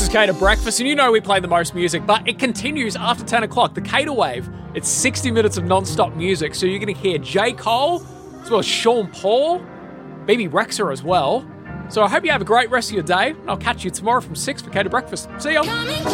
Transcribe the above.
is Cater Breakfast, and you know we play the most music, but it continues after 10 o'clock. The Cater Wave, it's 60 minutes of non-stop music, so you're going to hear J. Cole, as well as Sean Paul, BB Rexha as well. So I hope you have a great rest of your day, and I'll catch you tomorrow from 6 for Cater Breakfast. See ya!